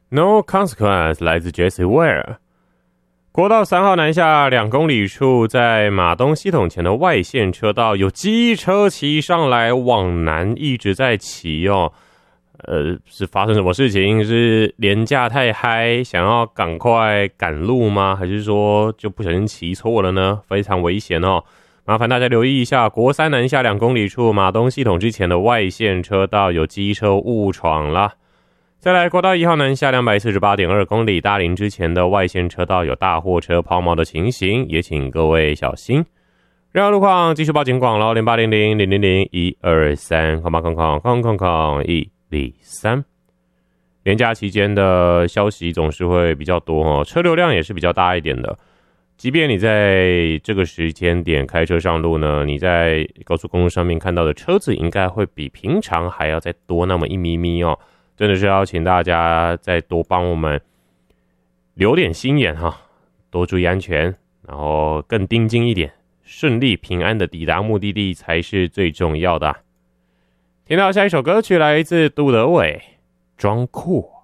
No Consequence 来自 Jessie Ware。国道3号南下2公里处，在马东系统前的外线车道，有机车骑上来往南一直在骑哦。是发生什么事情？是连假太嗨，想要赶快赶路吗？还是说就不小心骑错了呢？非常危险哦！麻烦大家留意一下，国3南下2公里处，马东系统之前的外线车道有机车误闯啦。再来，国道1号南下 248.2 公里，大林之前的外线车道有大货车抛锚的情形，也请各位小心。任何路况继续报警广喽，0800-000-123，空103。连假期间的消息总是会比较多哦，车流量也是比较大一点的。即便你在这个时间点开车上路呢，你在高速公路上面看到的车子应该会比平常还要再多那么一咪咪哦。真的是要请大家再多帮我们留点心眼哈，多注意安全，然后更盯紧一点，顺利平安的抵达目的地才是最重要的。听到下一首歌曲来自杜德伟，装酷。